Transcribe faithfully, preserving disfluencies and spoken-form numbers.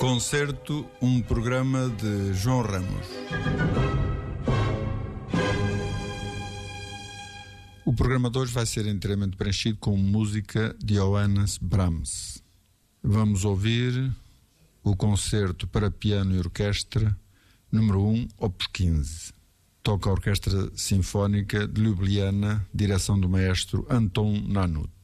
Concerto, um programa de João Ramos. O programa de hoje vai ser inteiramente preenchido com música de Johannes Brahms. Vamos ouvir o concerto para piano e orquestra número um, opus quinze. Toca a Orquestra Sinfónica de Ljubljana, direção do maestro Anton Nanut.